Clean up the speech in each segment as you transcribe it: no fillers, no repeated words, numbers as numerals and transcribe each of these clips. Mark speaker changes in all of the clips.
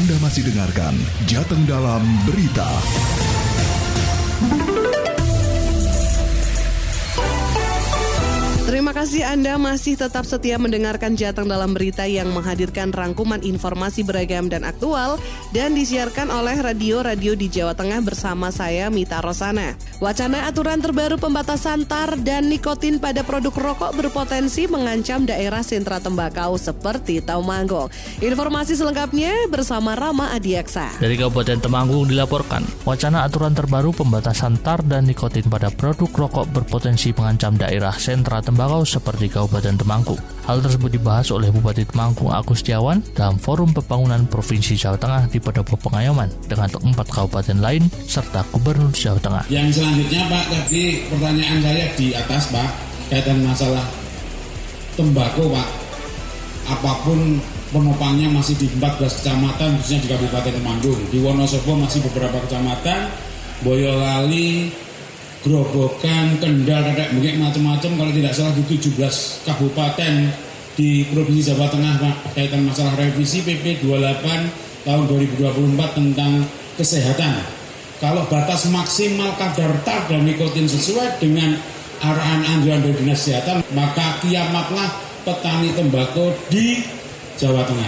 Speaker 1: Anda masih dengarkan Jateng Dalam Berita.
Speaker 2: Terima kasih Anda masih tetap setia mendengarkan Jateng Dalam Berita yang menghadirkan rangkuman informasi beragam dan aktual dan disiarkan oleh radio-radio di Jawa Tengah bersama saya Mita Rosana. Wacana aturan terbaru pembatasan tar dan nikotin pada produk rokok berpotensi mengancam daerah sentra tembakau seperti Taumanggong. Informasi selengkapnya bersama Rama Adiaksa.
Speaker 3: Dari Kabupaten Temanggung dilaporkan, wacana aturan terbaru pembatasan tar dan nikotin pada produk rokok berpotensi mengancam daerah sentra tembakau seperti Kabupaten Temanggung. Hal tersebut dibahas oleh Bupati Temanggung Agus Setiawan dalam Forum Pembangunan Provinsi Jawa Tengah di Pendopo Pengayoman dengan 4 kabupaten lain serta Gubernur Jawa Tengah.
Speaker 4: Yang selanjutnya Pak, tadi pertanyaan saya di atas Pak, kaitan masalah tembakau Pak. Apapun penopangnya masih di 14 kecamatan, khususnya di Kabupaten Temanggung. Di Wonosobo masih beberapa kecamatan, Boyolali, Grobogan, Kendal, mungkin macam-macam, kalau tidak salah di 17 kabupaten di Provinsi Jawa Tengah Pak, kaitan masalah revisi PP 28 tahun 2024 tentang kesehatan. Kalau batas maksimal kadar tar dan nikotin sesuai dengan arahan anjuran dari Dinas Kesehatan, maka kiamatlah petani tembakau di Jawa Tengah.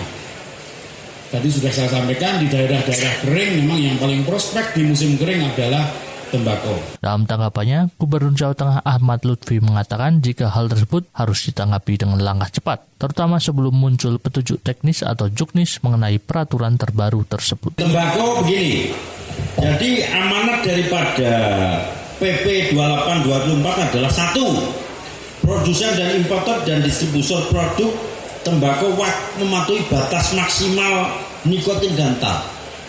Speaker 4: Tadi sudah saya sampaikan, di daerah-daerah kering memang yang paling prospek di musim kering adalah tembakau.
Speaker 3: Dalam tanggapannya, Gubernur Jawa Tengah Ahmad Lutfi mengatakan jika hal tersebut harus ditanggapi dengan langkah cepat, terutama sebelum muncul petunjuk teknis atau juknis mengenai peraturan terbaru tersebut.
Speaker 5: Tembakau begini, jadi amanat daripada PP 28/2024 adalah 1. Produsen dan importer dan distributor produk tembakau mematuhi batas maksimal nikotin dan tar.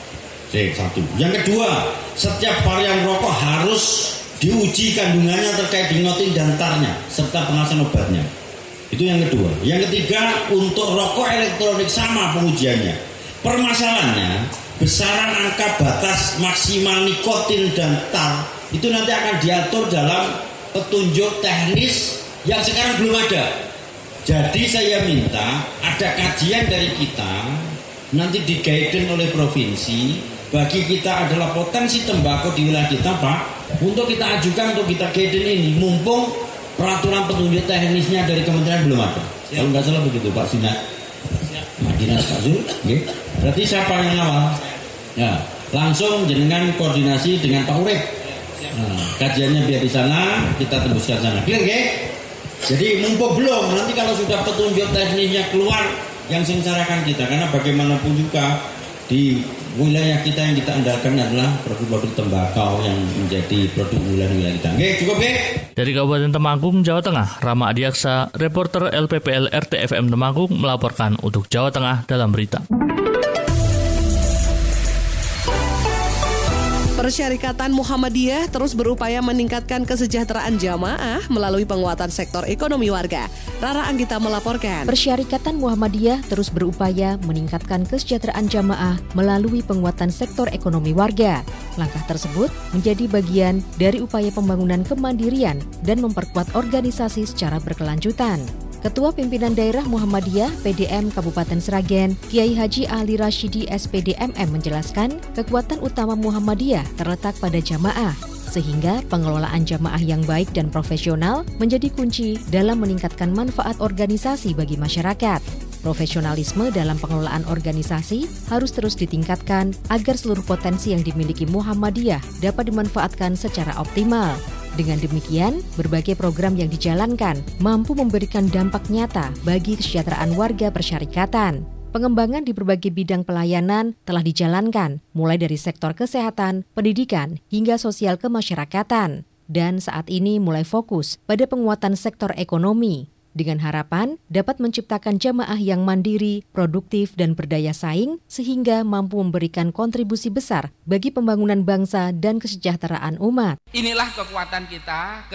Speaker 5: Satu. Yang kedua, setiap varian rokok harus diuji kandungannya terkait nikotin dan tarnya serta pengawasan obatnya. Itu yang kedua. Yang ketiga, untuk rokok elektronik sama pengujiannya. Permasalahannya, besaran angka batas maksimal nikotin dan tar itu nanti akan diatur dalam petunjuk teknis yang sekarang belum ada. Jadi saya minta ada kajian dari kita, nanti di-guidance oleh provinsi. Bagi kita adalah potensi tembakau di wilayah kita Pak, untuk kita ajukan, untuk kita guidance ini, mumpung peraturan petunjuk teknisnya dari kementerian belum ada. Kalau nggak salah begitu Pak Sinak. Nah, Dinas Pak Zul, okay. Berarti siapa yang awal? Ya, langsung jenengan koordinasi dengan Pak Urip. Nah, kajiannya biar di sana, kita tembuskan sana. Clear, okay? Jadi mumpung belum, nanti kalau sudah petunjuk teknisnya keluar, yang sengsarakan kita, karena bagaimanapun juga di wilayah kita yang kita andalkan adalah produk-produk tembakau yang menjadi produk wilayah kita. Oke, cukup oke?
Speaker 3: Dari Kabupaten Temanggung, Jawa Tengah, Rama Adiaksa, reporter LPPL RTFM Temanggung melaporkan untuk Jawa Tengah dalam berita.
Speaker 2: Persyarikatan Muhammadiyah terus berupaya meningkatkan kesejahteraan jamaah melalui penguatan sektor ekonomi warga. Rara Anggita melaporkan.
Speaker 6: Persyarikatan Muhammadiyah terus berupaya meningkatkan kesejahteraan jamaah melalui penguatan sektor ekonomi warga. Langkah tersebut menjadi bagian dari upaya pembangunan kemandirian dan memperkuat organisasi secara berkelanjutan. Ketua Pimpinan Daerah Muhammadiyah PDM Kabupaten Sragen, Kiai Haji Ali Rashidi SPDMM menjelaskan, kekuatan utama Muhammadiyah terletak pada jamaah, sehingga pengelolaan jamaah yang baik dan profesional menjadi kunci dalam meningkatkan manfaat organisasi bagi masyarakat. Profesionalisme dalam pengelolaan organisasi harus terus ditingkatkan agar seluruh potensi yang dimiliki Muhammadiyah dapat dimanfaatkan secara optimal. Dengan demikian, berbagai program yang dijalankan mampu memberikan dampak nyata bagi kesejahteraan warga persyarikatan. Pengembangan di berbagai bidang pelayanan telah dijalankan, mulai dari sektor kesehatan, pendidikan, hingga sosial kemasyarakatan. Dan saat ini mulai fokus pada penguatan sektor ekonomi, dengan harapan dapat menciptakan jamaah yang mandiri, produktif, dan berdaya saing, sehingga mampu memberikan kontribusi besar bagi pembangunan bangsa dan kesejahteraan umat.
Speaker 7: Inilah kekuatan kita.